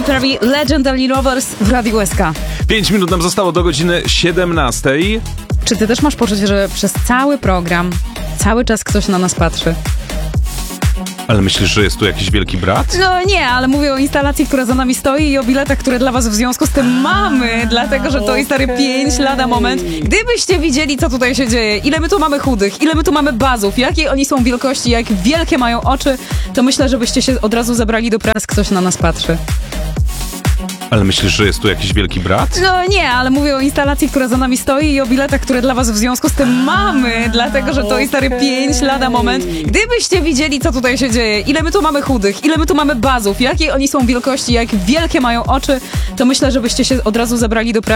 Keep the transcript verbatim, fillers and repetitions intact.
Katy Perry, Legendary Lovers w Radiu S K. Pięć minut nam zostało do godziny siedemnastej. Czy ty też masz poczucie, że przez cały program cały czas ktoś na nas patrzy? Ale myślisz, że jest tu jakiś wielki brat? No nie, ale mówię o instalacji, która za nami stoi i o biletach, które dla was w związku z tym mamy, dlatego, że to jest stary pięć lada moment. Gdybyście widzieli, co tutaj się dzieje, ile my tu mamy chudych, ile my tu mamy bazów, jakie oni są wielkości, jak wielkie mają oczy, to myślę, żebyście się od razu zabrali do pracy, ktoś na nas patrzy. Ale myślisz, że jest tu jakiś wielki brat? No nie, ale mówię o instalacji, która za nami stoi i o biletach, które dla was w związku z tym mamy, dlatego, że to jest stary pięć lada moment. Gdybyście widzieli, co tutaj się dzieje, ile my tu mamy chudych, ile my tu mamy bazów, jakie oni są wielkości, jak wielkie mają oczy, to myślę, żebyście się od razu zabrali do pracy.